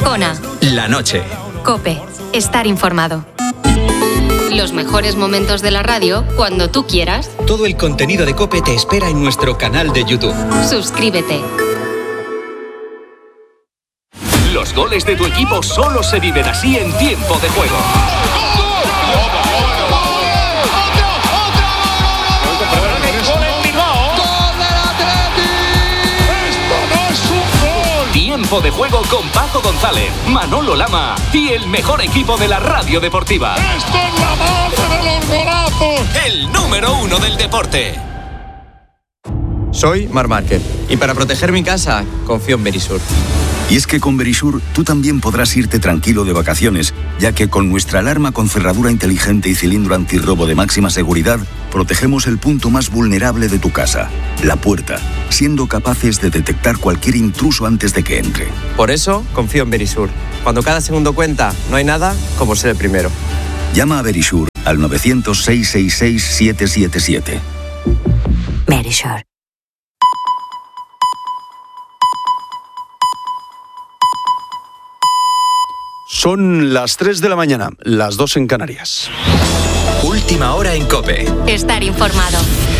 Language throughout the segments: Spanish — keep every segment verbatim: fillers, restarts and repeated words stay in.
Azcona. La noche. COPE. Estar informado. Los mejores momentos de la radio cuando tú quieras. Todo el contenido de COPE te espera en nuestro canal de YouTube. Suscríbete. Los goles de tu equipo solo se viven así en Tiempo de Juego. Tiempo de Juego con Paco González, Manolo Lama y el mejor equipo de la radio deportiva. ¡Esto es la madre de los golazos! El número uno del deporte. Soy Marc Márquez y para proteger mi casa confío en Verisur. Y es que con Verisur tú también podrás irte tranquilo de vacaciones, ya que con nuestra alarma con cerradura inteligente y cilindro antirrobo de máxima seguridad, protegemos el punto más vulnerable de tu casa, la puerta, siendo capaces de detectar cualquier intruso antes de que entre. Por eso confío en Verisur. Cuando cada segundo cuenta, no hay nada como ser el primero. Llama a Verisur al nueve cero cero, seis seis seis, siete siete siete. Verisur. Son las tres de la mañana, las dos en Canarias. Última hora en COPE. Estar informado.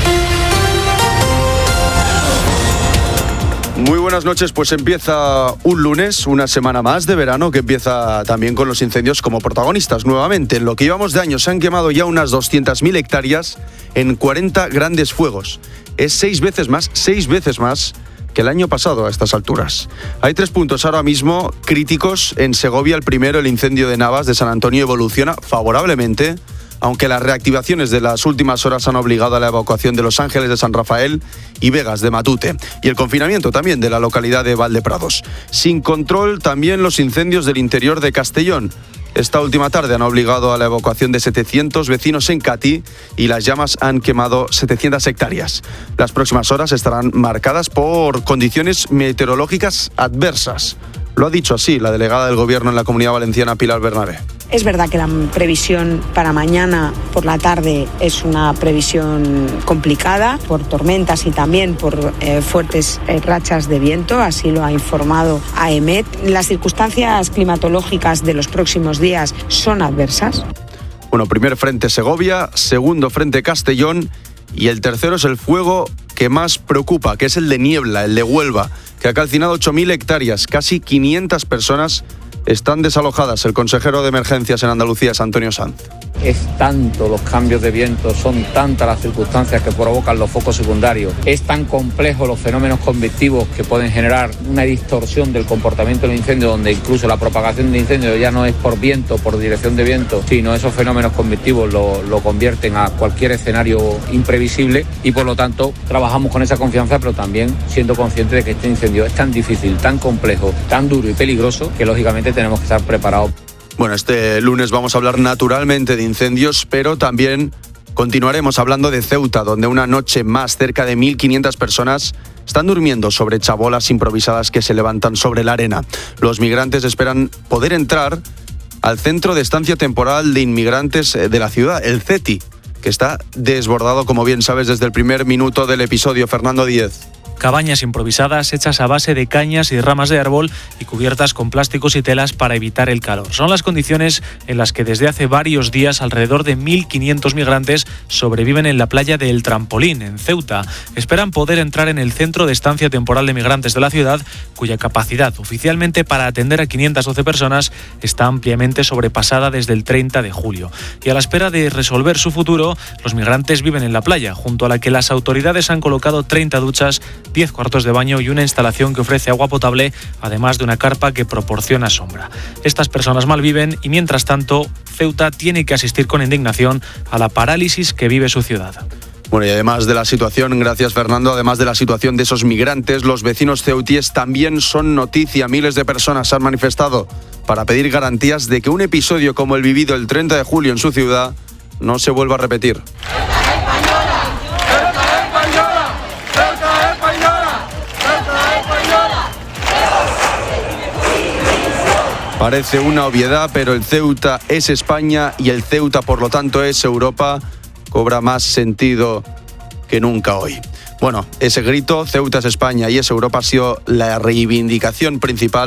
Muy buenas noches, pues empieza un lunes, una semana más de verano que empieza también con los incendios como protagonistas nuevamente. En lo que llevamos de año se han quemado ya unas doscientas mil hectáreas en cuarenta grandes fuegos. Es seis veces más, seis veces más que el año pasado a estas alturas. Hay tres puntos ahora mismo críticos. En Segovia, el primero, el incendio de Navas de San Antonio, evoluciona favorablemente, aunque las reactivaciones de las últimas horas han obligado a la evacuación de Los Ángeles de San Rafael y Vegas de Matute, y el confinamiento también de la localidad de Valdeprados. Sin control también los incendios del interior de Castellón. Esta última tarde han obligado a la evacuación de setecientos vecinos en Catí y las llamas han quemado setecientas hectáreas. Las próximas horas estarán marcadas por condiciones meteorológicas adversas. Lo ha dicho así la delegada del Gobierno en la Comunidad Valenciana, Pilar Bernabé. Es verdad que la previsión para mañana por la tarde es una previsión complicada por tormentas y también por eh, fuertes eh, rachas de viento, así lo ha informado A E M E T. Las circunstancias climatológicas de los próximos días son adversas. Bueno, primer frente Segovia, segundo frente Castellón y el tercero es el fuego que más preocupa, que es el de Niebla, el de Huelva, que ha calcinado ocho mil hectáreas, casi quinientas personas están desalojadas. El consejero de Emergencias en Andalucía es Antonio Sanz. Es tanto los cambios de viento, son tantas las circunstancias que provocan los focos secundarios, es tan complejo los fenómenos convectivos que pueden generar una distorsión del comportamiento del incendio, donde incluso la propagación del incendio ya no es por viento, por dirección de viento, sino esos fenómenos convectivos lo, lo convierten a cualquier escenario imprevisible y por lo tanto trabajamos con esa confianza, pero también siendo conscientes de que este incendio es tan difícil, tan complejo, tan duro y peligroso que lógicamente tenemos que estar preparados. Bueno, este lunes vamos a hablar naturalmente de incendios, pero también continuaremos hablando de Ceuta, donde una noche más cerca de mil quinientas personas están durmiendo sobre chabolas improvisadas que se levantan sobre la arena. Los migrantes esperan poder entrar al Centro de Estancia Temporal de Inmigrantes de la ciudad, el C E T I, que está desbordado, como bien sabes, desde el primer minuto del episodio. Fernando Díez. Cabañas improvisadas hechas a base de cañas y ramas de árbol y cubiertas con plásticos y telas para evitar el calor. Son las condiciones en las que desde hace varios días alrededor de mil quinientos migrantes sobreviven en la playa de El Trampolín, en Ceuta. Esperan poder entrar en el Centro de Estancia Temporal de Migrantes de la ciudad, cuya capacidad oficialmente para atender a quinientas doce personas está ampliamente sobrepasada desde el treinta de julio. Y a la espera de resolver su futuro, los migrantes viven en la playa, junto a la que las autoridades han colocado treinta duchas, diez cuartos de baño y una instalación que ofrece agua potable, además de una carpa que proporciona sombra. Estas personas malviven y, mientras tanto, Ceuta tiene que asistir con indignación a la parálisis que vive su ciudad. Bueno, y además de la situación, gracias Fernando, además de la situación de esos migrantes, los vecinos ceutíes también son noticia. Miles de personas se han manifestado para pedir garantías de que un episodio como el vivido el treinta de julio en su ciudad no se vuelva a repetir. Parece una obviedad, pero el Ceuta es España y el Ceuta, por lo tanto, es Europa. Cobra más sentido que nunca hoy. Bueno, ese grito, Ceuta es España y es Europa, ha sido la reivindicación principal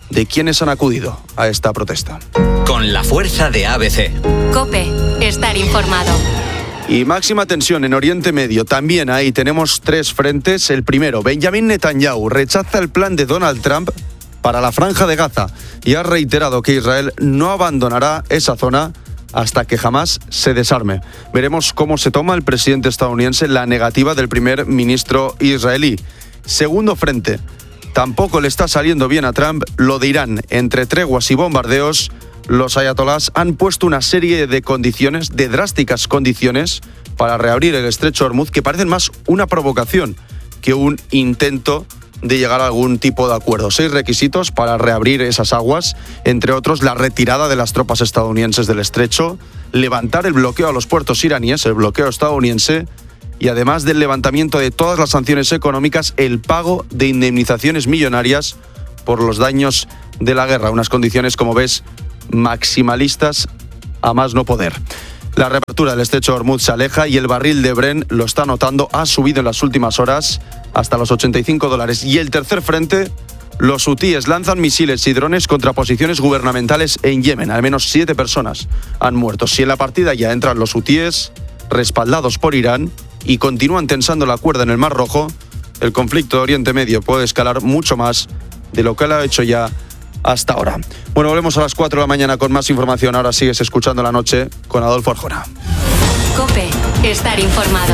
de quienes han acudido a esta protesta. Con la fuerza de A B C. COPE, estar informado. Y máxima tensión en Oriente Medio. También ahí tenemos tres frentes. El primero, Benjamin Netanyahu rechaza el plan de Donald Trump para la Franja de Gaza y ha reiterado que Israel no abandonará esa zona hasta que jamás se desarme. Veremos cómo se toma el presidente estadounidense la negativa del primer ministro israelí. Segundo frente, tampoco le está saliendo bien a Trump lo de Irán. Entre treguas y bombardeos, los ayatolás han puesto una serie de condiciones, de drásticas condiciones, para reabrir el estrecho de Hormuz, que parecen más una provocación que un intento de llegar a algún tipo de acuerdo. Seis requisitos para reabrir esas aguas, entre otros la retirada de las tropas estadounidenses del estrecho, levantar el bloqueo a los puertos iraníes, el bloqueo estadounidense, y además del levantamiento de todas las sanciones económicas, el pago de indemnizaciones millonarias por los daños de la guerra. Unas condiciones, como ves, maximalistas a más no poder. La reapertura del estrecho de Hormuz se aleja y el barril de Brent, lo está notando, ha subido en las últimas horas hasta los ochenta y cinco dólares. Y el tercer frente, los hutíes lanzan misiles y drones contra posiciones gubernamentales en Yemen. Al menos siete personas han muerto. Si en la partida ya entran los hutíes, respaldados por Irán, y continúan tensando la cuerda en el Mar Rojo, el conflicto de Oriente Medio puede escalar mucho más de lo que lo ha hecho ya hasta ahora. Bueno, volvemos a las cuatro de la mañana con más información. Ahora sigues escuchando La Noche con Adolfo Arjona. COPE, estar informado.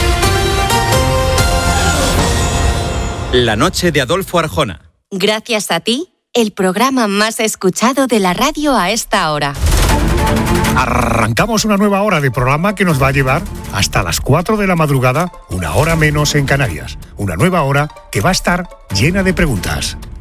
La Noche de Adolfo Arjona. Gracias a ti, el programa más escuchado de la radio a esta hora. Arrancamos una nueva hora de programa que nos va a llevar hasta las cuatro de la madrugada, una hora menos en Canarias. Una nueva hora que va a estar llena de preguntas.